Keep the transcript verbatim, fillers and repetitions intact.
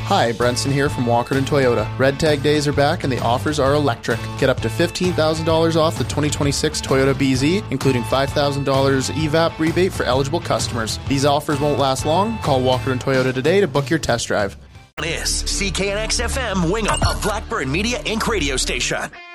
Hi, Brenson here from Walkerton Toyota. Red Tag days are back and the offers are electric. Get up to fifteen thousand dollars off the twenty twenty-six Toyota B Z, including five thousand dollars E V A P rebate for eligible customers. These offers won't last long. Call Walkerton Toyota today to book your test drive. Is C K N X F M Wingham, a Blackburn Media Incorporated radio station.